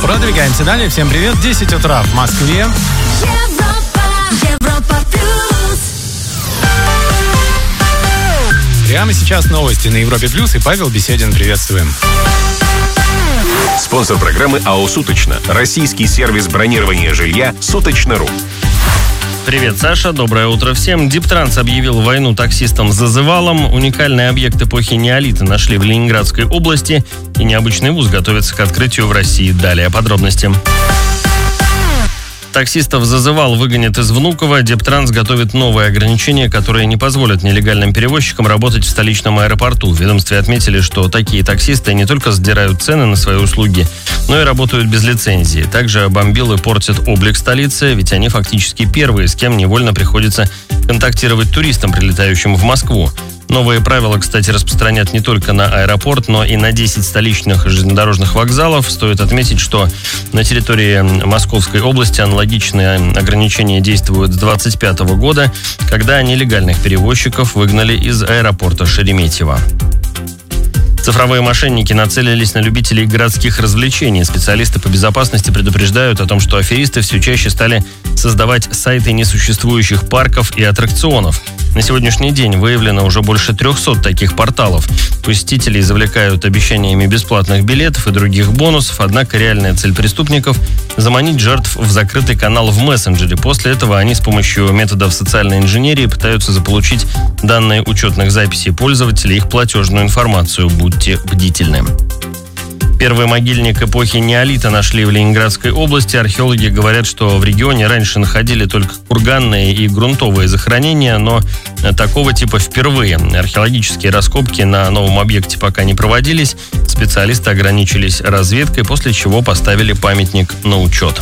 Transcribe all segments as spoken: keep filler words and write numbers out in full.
Продвигаемся далее. Всем привет. десять утра в Москве. Европа, Европа плюс. Прямо сейчас новости на Европе плюс, и Павел Беседин. Приветствуем. Спонсор программы АО «Суточно». Российский сервис бронирования жилья «Суточно.ру». Привет, Саша. Доброе утро всем. Диптранс объявил войну таксистам зазывалом. Уникальный объект эпохи неолита нашли в Ленинградской области. И необычный вуз готовится к открытию в России. Далее подробности. Таксистов зазывал выгонят из Внуково. Диптранс готовит новые ограничения, которые не позволят нелегальным перевозчикам работать в столичном аэропорту. В ведомстве отметили, что такие таксисты не только сдирают цены на свои услуги, но и работают без лицензии. Также бомбилы портят облик столицы, ведь они фактически первые, с кем невольно приходится контактировать туристам, прилетающим в Москву. Новые правила, кстати, распространят не только на аэропорт, но и на десять столичных железнодорожных вокзалов. Стоит отметить, что на территории Московской области аналогичные ограничения действуют с двадцать пятого года, когда нелегальных перевозчиков выгнали из аэропорта Шереметьево. Цифровые мошенники нацелились на любителей городских развлечений. Специалисты по безопасности предупреждают о том, что аферисты все чаще стали создавать сайты несуществующих парков и аттракционов. На сегодняшний день выявлено уже больше трехсот таких порталов. Посетителей завлекают обещаниями бесплатных билетов и других бонусов, однако реальная цель преступников – заманить жертв в закрытый канал в мессенджере. После этого они с помощью методов социальной инженерии пытаются заполучить данные учетных записей пользователей и их платежную информацию. Будьте бдительны. Первый могильник эпохи неолита нашли в Ленинградской области. Археологи говорят, что в регионе раньше находили только курганные и грунтовые захоронения, но такого типа впервые. Археологические раскопки на новом объекте пока не проводились. Специалисты ограничились разведкой, после чего поставили памятник на учет.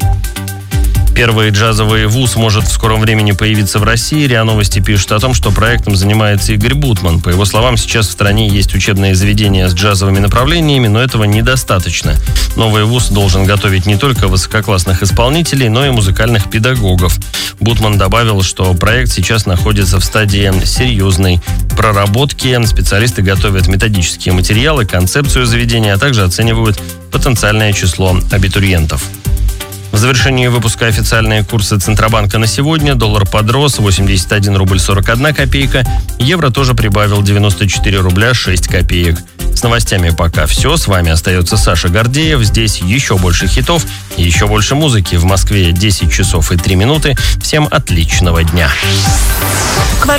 Первый джазовый вуз может в скором времени появиться в России. РИА Новости пишет о том, что проектом занимается Игорь Бутман. По его словам, сейчас в стране есть учебные заведения с джазовыми направлениями, но этого недостаточно. Новый вуз должен готовить не только высококлассных исполнителей, но и музыкальных педагогов. Бутман добавил, что проект сейчас находится в стадии серьезной проработки. Специалисты готовят методические материалы, концепцию заведения, а также оценивают потенциальное число абитуриентов. В завершении выпуска официальные курсы Центробанка на сегодня. Доллар подрос восемьдесят один рубль сорок одна копейка. Евро тоже прибавил девяносто четыре рубля шесть копеек. С новостями пока все. С вами остается Саша Гордеев. Здесь еще больше хитов и еще больше музыки. В Москве десять часов и три минуты. Всем отличного дня.